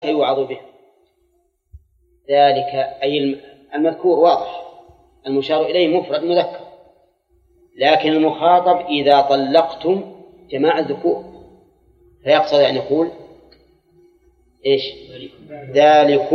يوعظ به. ذلك أي المذكور واضح، المشار إليه مفرد مذكر، لكن المخاطب إذا طلقتم جماعة الذكور فيقصد أن يقول إيش؟ ذلك